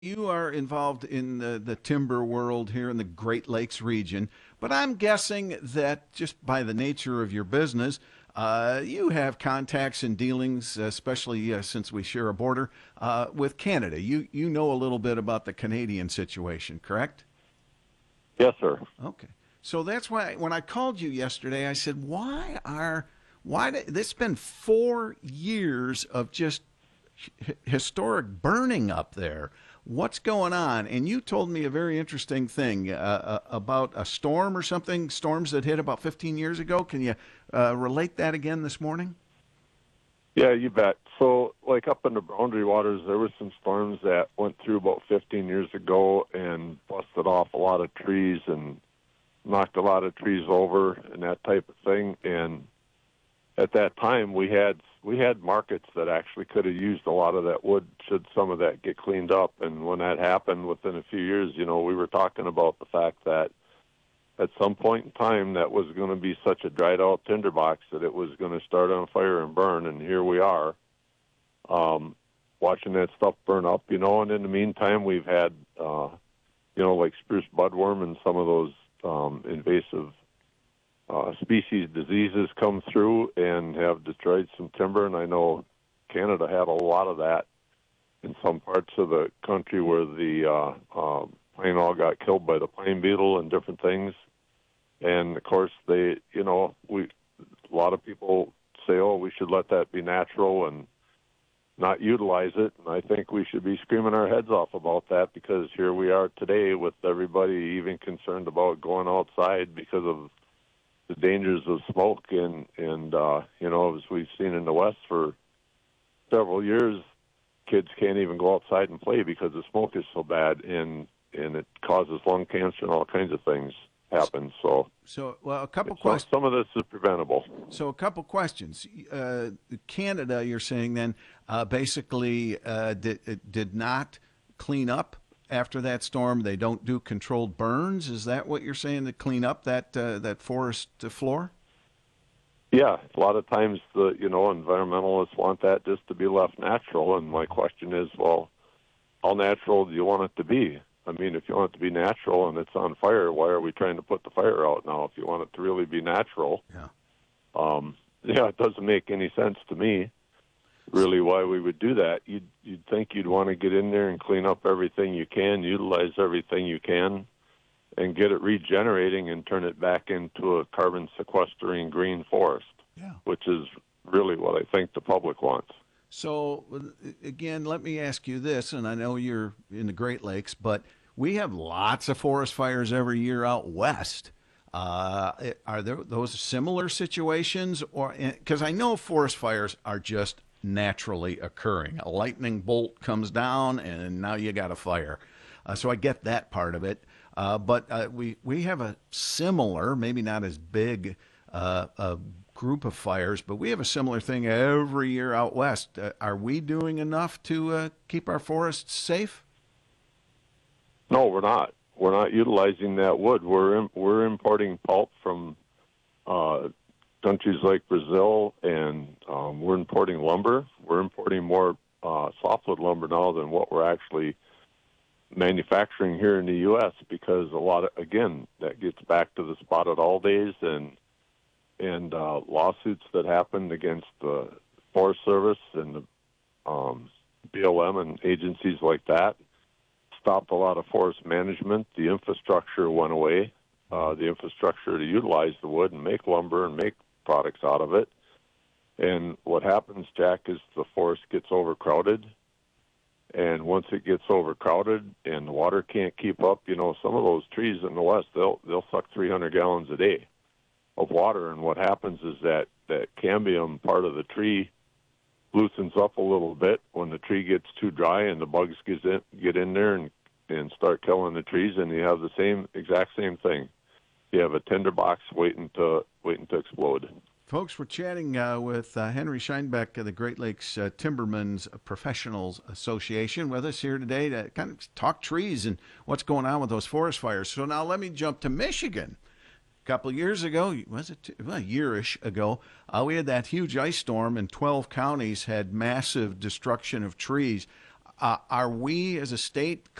You are involved in the timber world here in the Great Lakes region, but I'm guessing that just by the nature of your business, you have contacts and dealings, especially since we share a border with Canada. You know a little bit about the Canadian situation, correct? Yes, sir. Okay. So that's why when I called you yesterday, I said, this has been 4 years of just historic burning up there. What's going on? And you told me a very interesting thing about a storm or something, storms that hit about 15 years ago. Can you relate that again this morning? Yeah, you bet. So, like up in the Boundary Waters, there were some storms that went through about 15 years ago and busted off a lot of trees and knocked a lot of trees over and that type of thing. And at that time, we had markets that actually could have used a lot of that wood should some of that get cleaned up. And when that happened, within a few years, we were talking about the fact that at some point in time that was going to be such a dried out tinderbox that it was going to start on fire and burn. And here we are, watching that stuff burn up, and in the meantime we've had, like spruce budworm and some of those invasive species diseases come through and have destroyed some timber. And I know Canada had a lot of that in some parts of the country where the pine all got killed by the pine beetle and different things. And of course, a lot of people say, "Oh, we should let that be natural and not utilize it." And I think we should be screaming our heads off about that, because here we are today with everybody even concerned about going outside because of the dangers of smoke. And as we've seen in the West for several years, kids can't even go outside and play because the smoke is so bad, and it causes lung cancer and all kinds of things happen. A couple So questions. some of this is preventable. So, a couple questions. Canada, you're saying then, basically did not clean up after that storm. They don't do controlled burns. Is that what you're saying, to clean up that forest floor? Yeah, a lot of times the environmentalists want that just to be left natural. And my question is, well, how natural do you want it to be? I mean, if you want it to be natural and it's on fire, why are we trying to put the fire out now? If you want it to really be natural, Yeah. it doesn't make any sense to me, really, why we would do that. You'd think you'd want to get in there and clean up everything you can, utilize everything you can, and get it regenerating and turn it back into a carbon sequestering green forest, Yeah. which is really what I think the public wants. So, again, let me ask you this, and I know you're in the Great Lakes, but we have lots of forest fires every year out west. Are there those similar situations, or because I know forest fires are just naturally occurring? A lightning bolt comes down, and now you got a fire. So I get that part of it, but we have a similar, maybe not as big, group of fires, but we have a similar thing every year out west. Are we doing enough to keep our forests safe? No, we're not. We're not utilizing that wood. We're importing pulp from uh, countries like Brazil, and we're importing lumber. We're importing more softwood lumber now than what we're actually manufacturing here in the U.S. because a lot of, again, that gets back to the spotted owl days and lawsuits that happened against the Forest Service and the BLM and agencies like that. Stopped a lot of forest management. The infrastructure went away, the infrastructure to utilize the wood and make lumber and make products out of it. And what happens, Jack, is the forest gets overcrowded. And once it gets overcrowded and the water can't keep up, some of those trees in the West, they'll suck 300 gallons a day of water. And what happens is that cambium part of the tree loosens up a little bit when the tree gets too dry, and the bugs get in there and start killing the trees, and you have the exact same thing. You have a tinderbox waiting to explode. Folks, we're chatting with Henry Scheinbeck of the Great Lakes Timbermen's Professionals Association with us here today to kind of talk trees and what's going on with those forest fires. So now let me jump to Michigan. A couple of years ago, was it a year-ish ago, we had that huge ice storm, and 12 counties had massive destruction of trees. Are we as a state